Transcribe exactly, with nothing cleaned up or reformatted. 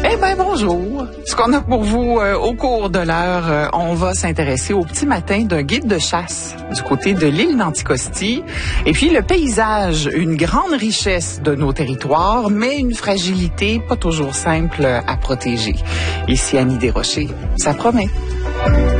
Eh bien, bonjour. Ce qu'on a pour vous euh, au cours de l'heure, euh, on va s'intéresser au petit matin d'un guide de chasse du côté de l'île d'Anticosti. Et puis, le paysage, une grande richesse de nos territoires, mais une fragilité pas toujours simple à protéger. Ici, Annie Desrochers, ça promet.